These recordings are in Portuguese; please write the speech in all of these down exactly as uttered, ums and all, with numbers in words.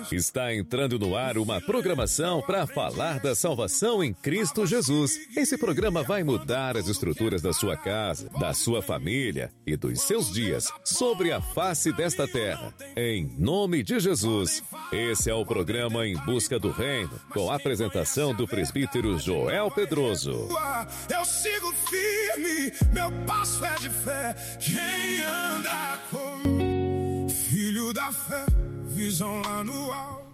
Está entrando no ar uma programação para falar da salvação em Cristo Jesus. Esse programa vai mudar as estruturas da sua casa, da sua família e dos seus dias sobre a face desta terra. Em nome de Jesus, esse é o programa Em Busca do Reino, com a apresentação do presbítero Joel Pedroso. Eu sigo firme, meu passo é de fé. Quem anda com filho da fé, visão lá no alto.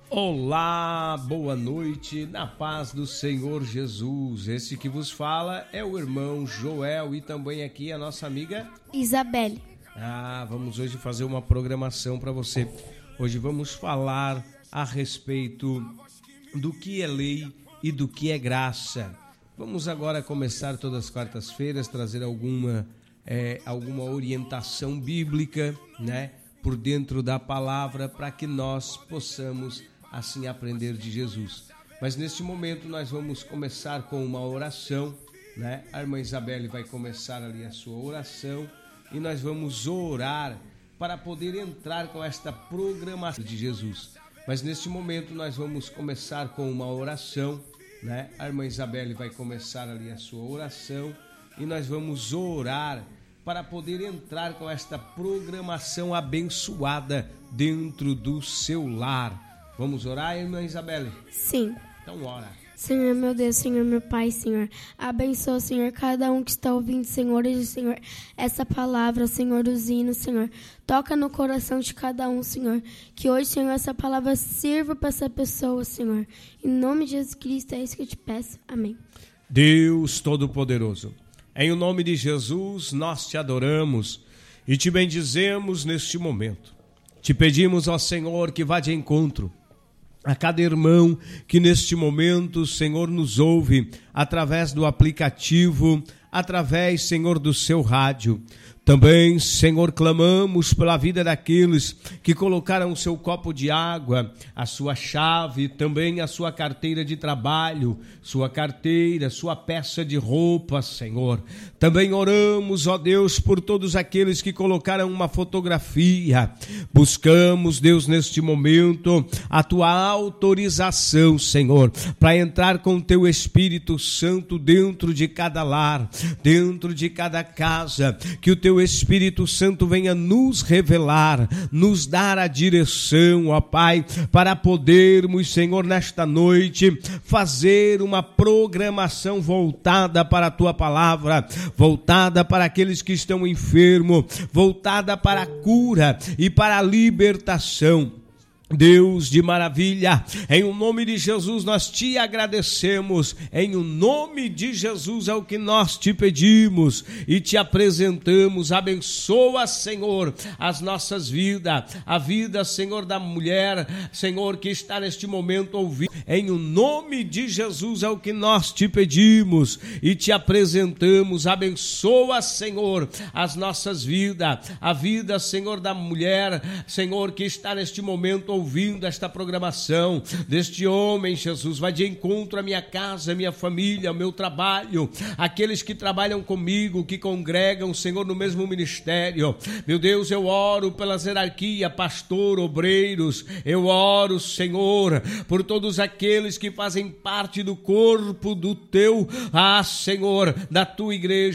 Olá, boa noite, na paz do Senhor Jesus. Esse que vos fala é o irmão Joel e também aqui a nossa amiga Isabelle. Ah, vamos hoje fazer uma programação para você. Hoje vamos falar a respeito do que é lei e do que é graça. Vamos agora começar todas as quartas-feiras, trazer alguma, é, alguma orientação bíblica, né, por dentro da palavra, para que nós possamos assim aprender de Jesus. Mas neste momento nós vamos começar com uma oração, né? A irmã Isabelle vai começar ali a sua oração e nós vamos orar para poder entrar com esta programação de Jesus. Mas neste momento nós vamos começar com uma oração, né? A irmã Isabelle vai começar ali a sua oração e nós vamos orar para poder entrar com esta programação abençoada dentro do seu lar. Vamos orar, irmã Isabelle? Sim. Então ora. Senhor, meu Deus, Senhor, meu Pai, Senhor, abençoa, Senhor, cada um que está ouvindo, Senhor, e Senhor, essa palavra, Senhor, dos hinos, Senhor, toca no coração de cada um, Senhor, que hoje, Senhor, essa palavra sirva para essa pessoa, Senhor, em nome de Jesus Cristo, é isso que eu te peço, amém. Deus Todo-Poderoso, em nome de Jesus, nós te adoramos e te bendizemos neste momento, te pedimos, ó Senhor, que vá de encontro a cada irmão que neste momento, Senhor, nos ouve através do aplicativo, através, Senhor, do seu rádio. Também, Senhor, clamamos pela vida daqueles que colocaram o seu copo de água, a sua chave, também a sua carteira de trabalho, sua carteira, sua peça de roupa, Senhor. Também oramos, ó Deus, por todos aqueles que colocaram uma fotografia. Buscamos, Deus, neste momento, a tua autorização, Senhor, para entrar com o teu Espírito Santo dentro de cada lar, dentro de cada casa, que o teu Espírito Santo venha nos revelar, nos dar a direção, ó Pai, para podermos, Senhor, nesta noite, fazer uma programação voltada para a tua palavra, voltada para aqueles que estão enfermos, voltada para a cura e para a libertação. Deus de maravilha, em o nome de Jesus nós te agradecemos, em o nome de Jesus é o que nós te pedimos e te apresentamos. Abençoa, Senhor, as nossas vidas, a vida, Senhor, da mulher, Senhor, que está neste momento ouvindo, em o nome de Jesus é o que nós te pedimos e te apresentamos. Abençoa, Senhor, as nossas vidas, a vida, Senhor, da mulher, Senhor, que está neste momento ouvindo ouvindo esta programação deste homem, Jesus, vai de encontro à minha casa, à minha família, ao meu trabalho, aqueles que trabalham comigo, que congregam, Senhor, no mesmo ministério. Meu Deus, eu oro pela hierarquia, pastor, obreiros, eu oro, Senhor, por todos aqueles que fazem parte do corpo do teu, ah, Senhor, da tua igreja.